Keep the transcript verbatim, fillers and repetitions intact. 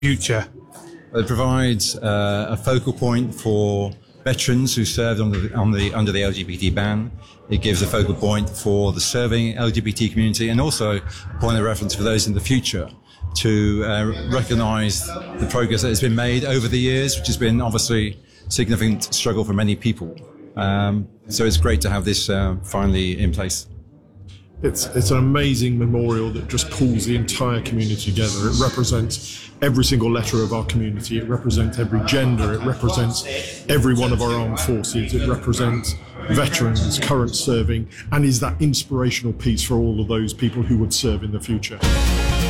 future? It provides uh, a focal point for veterans who served under the, on the, under the L G B T ban. It gives a focal point for the serving L G B T community, and also a point of reference for those in the future to uh, recognise the progress that has been made over the years, which has been obviously significant struggle for many people. Um, so it's great to have this uh, finally in place. It's it's an amazing memorial that just pulls the entire community together. It represents every single letter of our community. It represents every gender. It represents every one of our armed forces. It represents veterans, current serving, and is that inspirational piece for all of those people who would serve in the future.